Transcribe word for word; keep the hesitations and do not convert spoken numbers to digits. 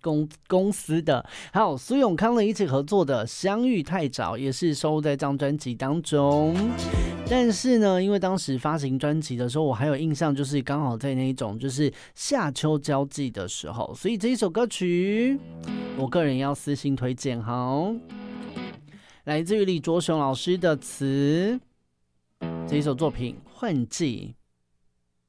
公公司的，还有苏永康的一起合作的《相遇太早》，也是收录在这张专辑当中。但是呢，因为当时发行专辑的时候，我还有印象，就是刚好在那一种就是夏秋交际的时候，所以这一首歌曲，我个人要私信推荐哈，来自于李卓雄老师的词，这一首作品《换季》。